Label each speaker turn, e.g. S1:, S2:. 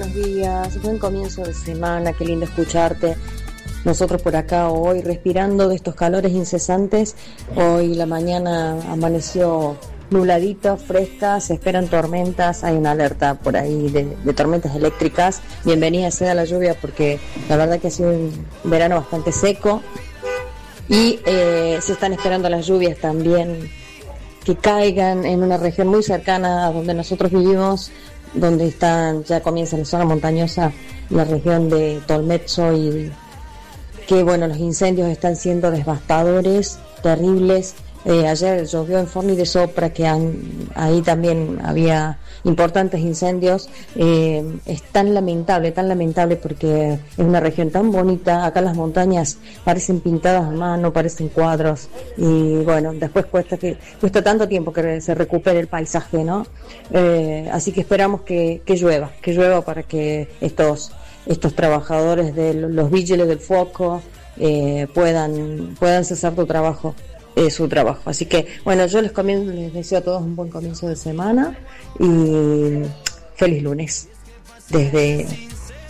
S1: buenos días, buen comienzo de semana, qué lindo escucharte. Nosotros por acá hoy respirando de estos calores incesantes. Hoy la mañana amaneció nubladita, fresca, se esperan tormentas, hay una alerta por ahí de tormentas eléctricas. Bienvenida sea la lluvia porque la verdad que ha sido un verano bastante seco y se están esperando las lluvias también que caigan en una región muy cercana a donde nosotros vivimos, donde ya comienza la zona montañosa, la región de Tolmezzo, y que bueno, los incendios están siendo devastadores, terribles. Ayer llovió en Forni de Sopra, que ahí también había importantes incendios. Es tan lamentable porque es una región tan bonita. Acá las montañas parecen pintadas a mano, parecen cuadros, y bueno, después cuesta tanto tiempo que se recupere el paisaje, ¿no? Así que esperamos que llueva para que estos trabajadores de los vigiles del fuoco puedan cesar su trabajo. Así que bueno, yo les deseo a todos un buen comienzo de semana y feliz lunes desde